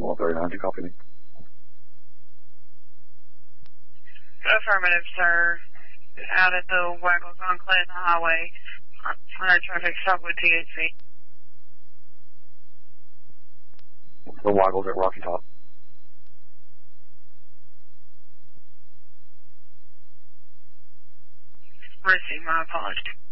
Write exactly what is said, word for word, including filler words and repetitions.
one thirty-nine, do you copy me? Affirmative, sir. Out at the Waggles on Clinton Highway. On a traffic stop with T H C. The Waggles at Rocky Top. Receive my apology.